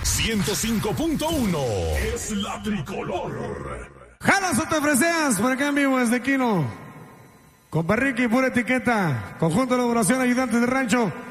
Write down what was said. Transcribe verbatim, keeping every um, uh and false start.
ciento cinco punto uno es la tricolor. Jalas o te ofreceas por acá en vivo desde Quino. Con Ricky, pura etiqueta. Conjunto de elaboración, ayudantes de rancho.